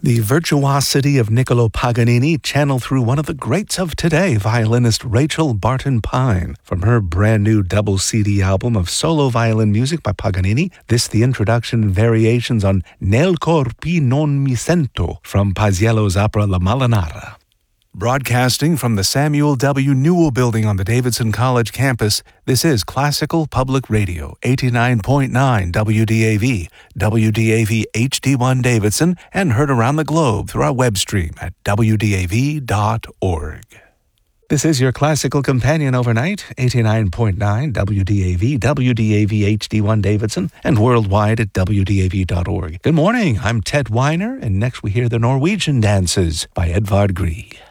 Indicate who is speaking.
Speaker 1: The virtuosity of Niccolo Paganini channeled through one of the greats of today, violinist Rachel Barton Pine. From her brand new double CD album of solo violin music by Paganini, this the introduction and variations on Nel corpi non mi sento from Paisiello's opera La Malinara. Broadcasting from the Samuel W. Newell Building on the Davidson College campus, this is Classical Public Radio, 89.9 WDAV, WDAV HD1 Davidson, and heard around the globe through our web stream at wdav.org. This is your classical companion overnight, 89.9 WDAV, WDAV HD1 Davidson, and worldwide at wdav.org. Good morning, I'm Ted Weiner, and next we hear the Norwegian Dances by Edvard Grieg.